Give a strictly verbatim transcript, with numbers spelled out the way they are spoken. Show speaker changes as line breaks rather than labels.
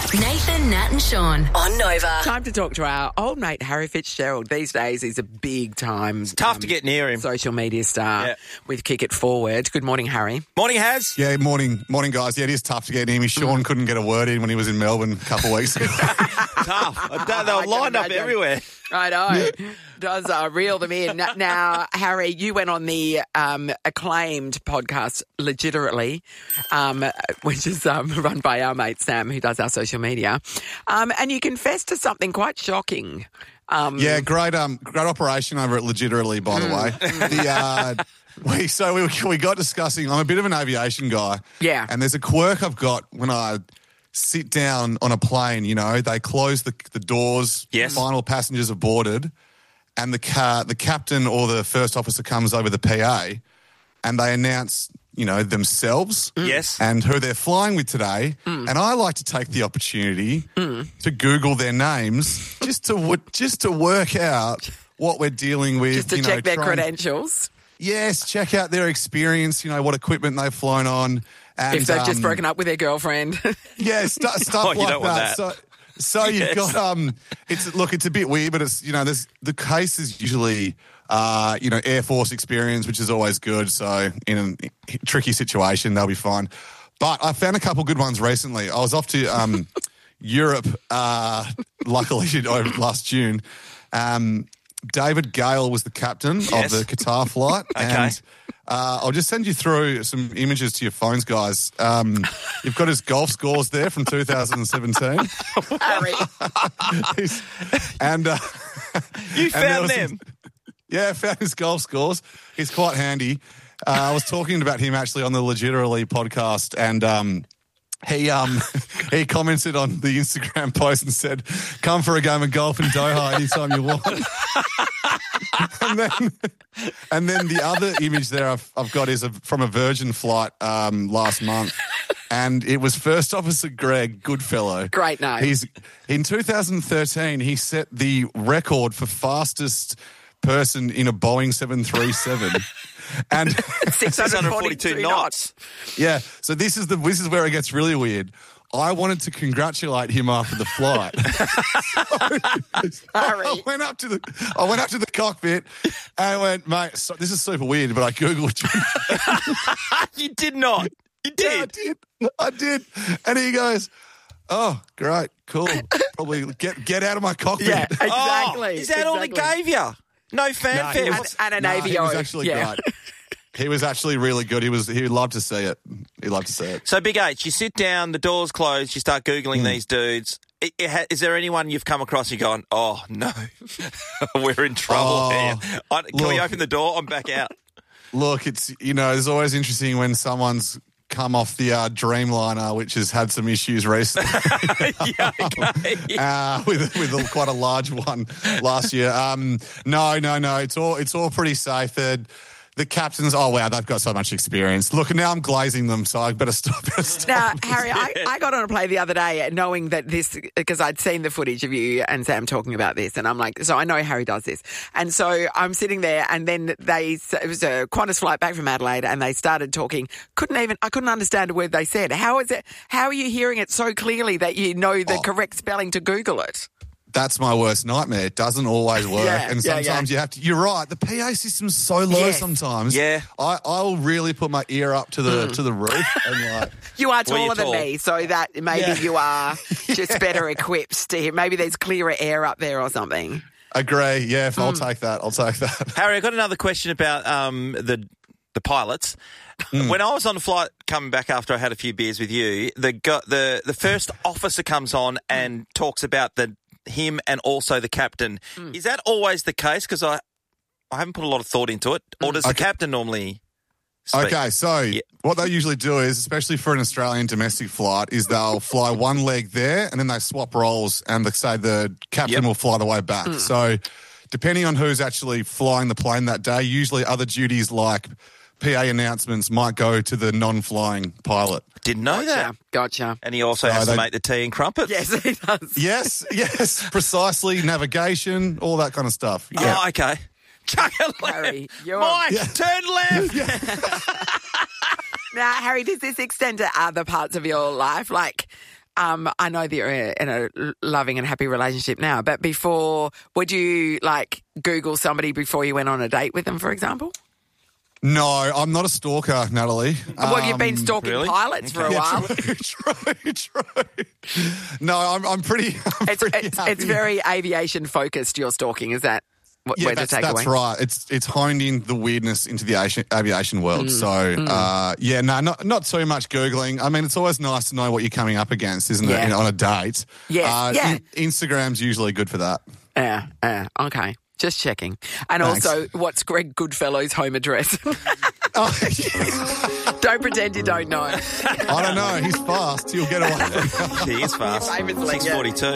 Nathan, Nat and Sean on Nova.
Time to talk to our old mate Harry Fitzgerald. These days he's a big time
It's tough um, to get near him.
social media star
yeah.
with Kick It Forward. Good morning, Harry.
Morning, Haz.
Yeah, morning, morning, guys. Yeah, it is tough to get near me. Sean couldn't get a word in when he was in Melbourne a couple of weeks ago.
Tough. They were lined up
imagine.
everywhere.
I know. Does uh, reel them in. Now, now, Harry, you went on the um, acclaimed podcast, Legitimately, um, which is um, run by our mate Sam, who does our social media. Um, and you confessed to something quite shocking. Um,
Yeah, great, um, great operation over at Legitimately, by the way. The uh, we so we we got discussing. I'm a bit of an aviation guy.
Yeah.
and there's a quirk I've got when I sit down on a plane. You know, they close the the doors.
Yes.
Final passengers have boarded, and the car, the captain or the first officer comes over the P A, and they announce, you know, themselves.
Yes.
And who they're flying with today. And I like to take the opportunity to Google their names just to wo- just to work out what we're dealing with.
just to
you know,
check their
try and-
credentials.
Yes, check out their experience, you know, what equipment they've flown on. And,
If they've just
um,
broken up with their girlfriend.
Yeah, st- stuff
Oh, you
like
don't want
that.
that.
So, so
Yes.
you've got, um, it's look, it's a bit weird, but it's, you know, there's the case is usually, uh, you know, Air Force experience, which is always good. So in a tricky situation, they'll be fine. But I found a couple good ones recently. I was off to um, Europe, uh, luckily over last June. Um, David Gale was the captain
Yes.
of the Qatar flight.
Okay.
And uh, I'll just send you through some images to your phones, guys. Um, you've got his golf scores there from two thousand seventeen.
Harry.
He's- and uh,
You
and there
found
was
them.
some- yeah, found his golf scores. He's quite handy. Uh, I was talking about him actually on the Legitimately podcast, and um, he um, he commented on the Instagram post and said, "Come for a game of golf in Doha anytime you want." and then, and then the other image there I've, I've got is a, from a Virgin flight um, last month. And it was First Officer Greg Goodfellow.
Great name.
He's in two thousand thirteen. He set the record for fastest person in a Boeing seven thirty-seven, and
six hundred forty-two knots.
yeah. So this is the this is where it gets really weird. I wanted to congratulate him after the flight. so,
Harry.
I went up to the I went up to the cockpit and I went, mate, so, this is super weird, but I googled you.
You did not. You
Yeah, I
did.
did. I did. And he goes, "Oh, great, cool. Probably get get out of my cockpit."
Yeah, exactly.
Oh, is that all they
exactly.
gave you? No fanfare.
he
And,
was-
and an
No,
A V
he
O.
was actually
yeah.
great. He was actually really good. He was. He loved to see it. He loved to see it.
So, Big H, you sit down, the door's closed, you start Googling these dudes. I- I- ha- Is there anyone you've come across and you're going, oh, no, we're in trouble
Oh,
here? I, can we
look.
open the door? I'm back out.
Look, it's you know, it's always interesting when someone's come off the uh, Dreamliner, which has had some issues recently.
Yeah, okay.
uh, with with a, quite a large one last year. Um, no, no, no. It's all it's all pretty safe. The, the captains, oh wow, they've got so much experience. Look, now I'm glazing them, so I better stop. Better stop.
Now, Harry, I, I got on a play the other day knowing that this, because I'd seen the footage of you and Sam talking about this, and I'm like, so I know Harry does this. And so I'm sitting there, and then they, it was a Qantas flight back from Adelaide, and they started talking. Couldn't even, I couldn't understand a word they said. How is it, how are you hearing it so clearly that you know the
Oh.
correct spelling to Google it?
That's my worst nightmare. It doesn't always work.
Yeah,
and
yeah,
sometimes
yeah.
you have to, you're right, the P A system's so low
Yes.
sometimes.
Yeah.
I, I'll really put my ear up to the to the roof and like,
You are
Well,
taller
you're
than
tall.
me, so that maybe
Yeah.
you are just better equipped to hear. Maybe there's clearer air up there or something.
agree. Yeah, if I'll
Hmm.
take that, I'll take that.
Harry, I got another question about um, the the pilots. When I was on the flight coming back after I had a few beers with you, the go- the the first officer comes on and talks about the him and also the captain. Is that always the case? Because I I haven't put a lot of thought into it. Or does the
Okay.
captain normally speak?
Okay, so
Yeah.
what they usually do is, especially for an Australian domestic flight, is they'll fly one leg there and then they swap roles and they say the captain
Yep.
will fly the way back. So depending on who's actually flying the plane that day, usually other duties like P A announcements might go to the non-flying pilot.
Didn't know that.
Gotcha. Gotcha.
And he also
So
has
they-
to make the tea and crumpets.
Yes, he does.
Yes, yes, precisely. Navigation, all that kind of stuff. Yeah.
Oh, okay. Chuck it left.
Harry, you're-
Mike,
Yeah.
turn left.
Now, Harry, does this extend to other parts of your life? Like, um, I know that you're in a loving and happy relationship now, but before, would you like Google somebody before you went on a date with them, for example?
No, I'm not a stalker, Natalie.
Well, you've been
Um,
stalking
really?
pilots for a
yeah,
while.
true, true, true. No, I'm, I'm pretty. I'm
It's,
pretty
it's,
happy.
it's very aviation focused, your stalking. Is that what
Yeah,
where to
that's,
take
that's
away?
right. It's it's honed in the weirdness into the aviation, aviation world.
Mm,
So, uh, yeah, no, not not too much Googling. I mean, it's always nice to know what you're coming up against, isn't
Yeah.
it, on a date?
Yes,
Uh,
yeah.
in- Instagram's usually good for that.
Yeah, yeah, okay. Just checking. And
Thanks.
also, what's Greg Goodfellow's home address?
Oh, yeah.
Don't pretend you don't know.
I don't know. He's fast. He'll get away.
He is fast.
Famously, yeah.
six forty-two.